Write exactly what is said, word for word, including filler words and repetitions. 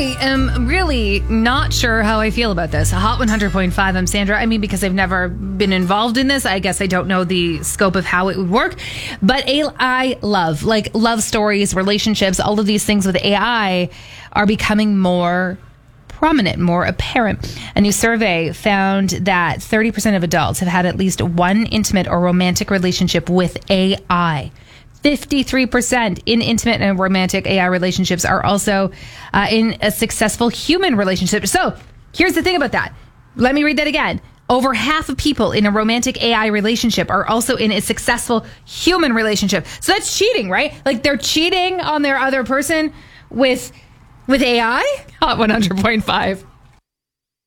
I am really not sure how I feel about this. Hot one hundred point five, I'm Sandra. I mean, because I've never been involved in this, I guess I don't know the scope of how it would work. But A I love, like love stories, relationships, all of these things with A I are becoming more prominent, more apparent. A new survey found that thirty percent of adults have had at least one intimate or romantic relationship with A I. fifty-three percent in intimate and romantic A I relationships are also uh, in a successful human relationship. So here's the thing about that. Let me read that again. Over half of people in a romantic A I relationship are also in a successful human relationship. So that's cheating, right? Like they're cheating on their other person with with A I? Hot one hundred point five.